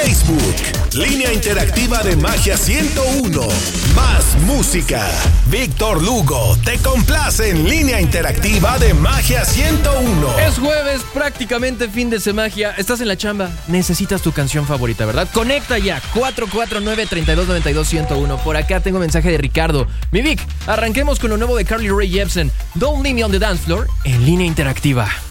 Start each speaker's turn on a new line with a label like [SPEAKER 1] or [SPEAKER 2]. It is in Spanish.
[SPEAKER 1] Facebook. Línea Interactiva de Magia 101. Más música. Víctor Lugo te complace en Línea Interactiva de Magia 101.
[SPEAKER 2] Es jueves, prácticamente fin de semana. Estás en la chamba, necesitas tu canción favorita, ¿verdad? Conecta ya, 449-3292-101. Por acá tengo mensaje de Ricardo. Mi Vic, arranquemos con lo nuevo de Carly Rae Jepsen, Don't Leave Me on the Dance Floor, en Línea Interactiva.